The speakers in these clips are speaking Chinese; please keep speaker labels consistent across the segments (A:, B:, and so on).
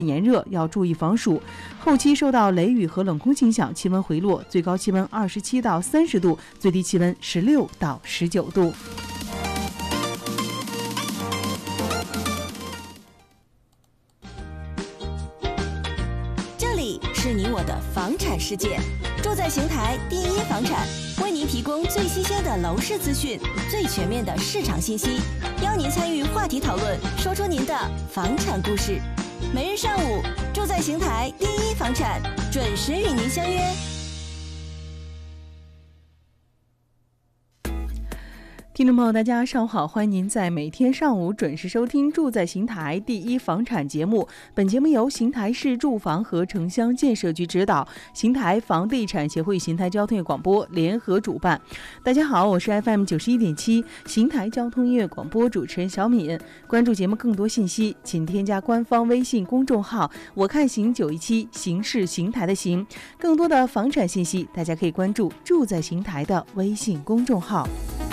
A: 炎热，要注意防暑。后期受到雷雨和冷空气影响，气温回落，最高气温27到30度，最低气温16到19度。
B: 这里是你我的房产世界，住在邢台第一房产，为您提供最新鲜的楼市资讯，最全面的市场信息，邀您参与话题讨论，说出您的房产故事。每日上午，住在邢台第一房产，准时与您相约。
A: 听众朋友，大家上午好，欢迎您在每天上午准时收听《住在邢台第一房产》节目。本节目由邢台市住房和城乡建设局指导，邢台房地产协会、邢台交通业广播联合主办。大家好，我是 FM 91.7邢台交通音乐广播主持人小敏。关注节目更多信息，请添加官方微信公众号“我看邢917”，邢是邢台的邢。更多的房产信息，大家可以关注“住在邢台”的微信公众号。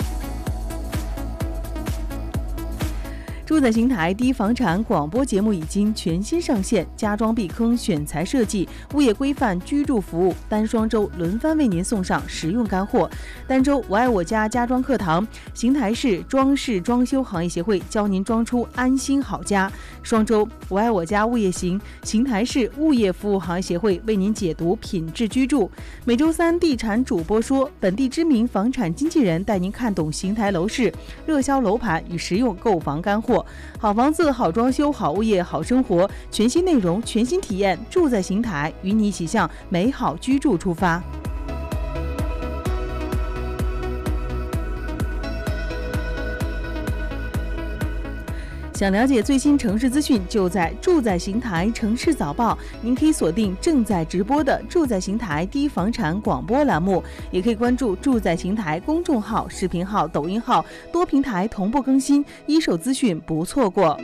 A: 住在邢台第一房产广播节目已经全新上线，家装避坑、选材设计、物业规范、居住服务，单双周轮番为您送上实用干货。单周我爱我家家装课堂，邢台市装饰装修行业协会教您装出安心好家。双周我爱我家物业行，邢台市物业服务行业协会为您解读品质居住。每周三地产主播说，本地知名房产经纪人带您看懂邢台楼市、热销楼盘与实用购房干货。好房子、好装修、好物业、好生活，全新内容、全新体验，住在邢台，与你一起向美好居住出发。想了解最新城市资讯，就在住在邢台城市早报。您可以锁定正在直播的住在邢台第一房产广播栏目，也可以关注住在邢台公众号、视频号、抖音号，多平台同步更新，一手资讯不错过。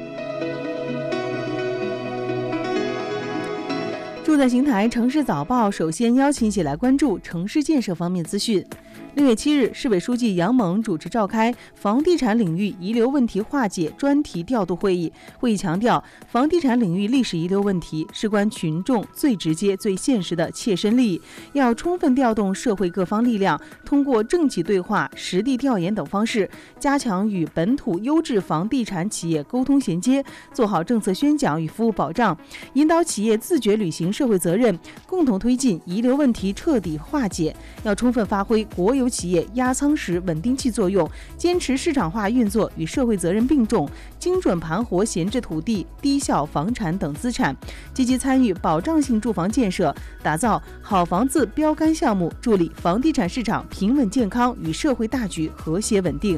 A: 住在邢台城市早报首先邀请一起来关注城市建设方面资讯。6月7日，市委书记杨猛主持召开房地产领域遗留问题化解专题调度会议。会议强调，房地产领域历史遗留问题事关群众最直接、最现实的切身利益，要充分调动社会各方力量，通过政企对话、实地调研等方式，加强与本土优质房地产企业沟通衔接，做好政策宣讲与服务保障，引导企业自觉履行社会责任，共同推进遗留问题彻底化解。要充分发挥国有企业压舱石稳定器作用，坚持市场化运作与社会责任并重，精准盘活闲置土地、低效房产等资产，积极参与保障性住房建设，打造好房子标杆项目，助力房地产市场平稳健康与社会大局和谐稳定。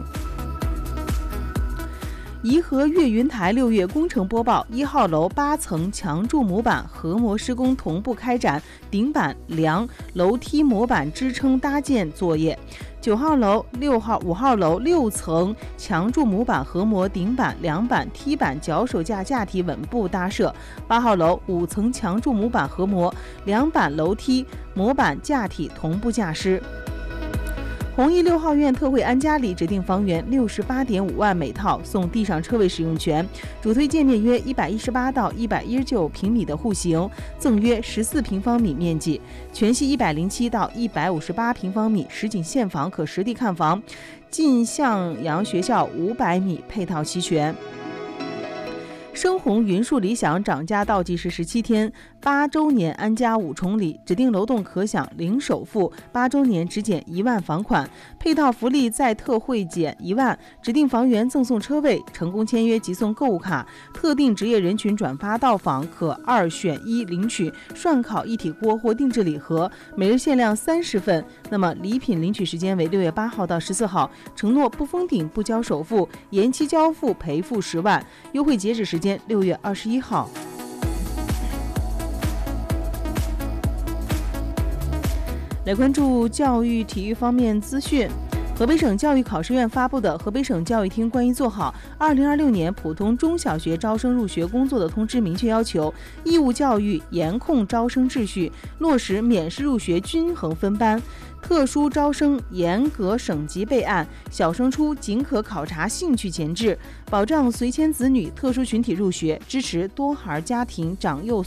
A: 颐和悦云台6月工程播报：1号楼8层墙柱模板合模施工同步开展顶板、梁、楼梯模板支撑搭建作业。9号楼、5号楼6层墙柱模板合模顶板、梁板、梯板、脚手架架体稳步搭设。8号楼5层墙柱模板合模，梁板、楼梯模板架体同步架师。弘毅6号院特惠安家里指定房源68.5万每套，送地上车位使用权，主推建面约118到119平米的户型，赠约14平方米面积，全系107到158平方米实景现房可实地看房，近向阳学校500米配套齐全。升鸿云树理想涨价倒计时17天，8周年安家5重礼，指定楼栋可享零首付，8周年只减1万房款，配套福利再特惠减1万，指定房源赠送车位，成功签约即送购物卡，特定职业人群转发到访可2选1领取涮烤一体锅或定制礼盒，每日限量30份。那么礼品领取时间为6月8号到14号，承诺不封顶、不交首付，延期交付赔付10万，优惠截止时间6月21号。来关注教育体育方面资讯。 河北省教育考试院发布的《河北省教育厅关于做好2026年普通中小学招生入学工作的通知》明确要求，义务教育严控招生秩序，落实免试入学均衡分班，特殊招生严格省级备案，小升初仅可考察兴趣前置，保障随迁子女、特殊群体入学，支持多孩家庭长幼